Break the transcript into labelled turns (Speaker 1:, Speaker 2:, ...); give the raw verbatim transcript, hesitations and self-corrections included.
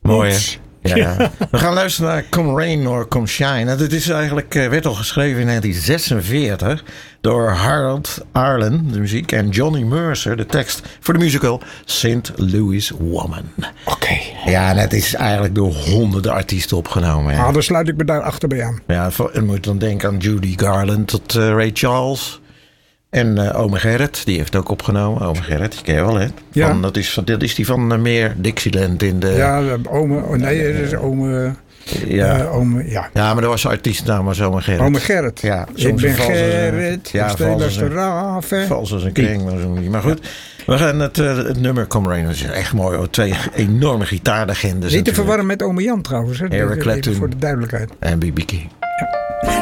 Speaker 1: Mooi, hè? Ja. We gaan luisteren naar Come Rain or Come Shine. Nou, dit is eigenlijk, werd al geschreven in negentien zesenveertig door Harold Arlen, de muziek, en Johnny Mercer, de tekst voor de musical Saint Louis Woman.
Speaker 2: Oké. Okay.
Speaker 1: Ja, en het is eigenlijk door honderden artiesten opgenomen. Ja.
Speaker 2: Ah, dan sluit ik me daar achter bij aan.
Speaker 1: Ja, je moet dan denken aan Judy Garland tot uh, Ray Charles. En uh, Ome Gerrit, die heeft ook opgenomen. Ome Gerrit, die ken je wel, hè? Van,
Speaker 2: ja.
Speaker 1: dat, is, dat is die van uh, meer Dixieland in de...
Speaker 2: Ja, ome... Oh nee, dat is ome...
Speaker 1: Ja.
Speaker 2: Uh, ome, ja.
Speaker 1: ja, maar er was artiestnaam was Ome Gerrit.
Speaker 2: Ome Gerrit.
Speaker 1: Ja,
Speaker 2: ik ben Gerrit.
Speaker 1: Ja, vals als een kring. Maar, maar goed, we gaan het, uh, het nummer Come Rain. Dat is echt mooi. Hoor. Twee enorme gitaarlegendes.
Speaker 2: Niet te verwarren met Ome Jan trouwens. Hè?
Speaker 1: Eric Clapton.
Speaker 2: Voor de duidelijkheid.
Speaker 1: En B B King.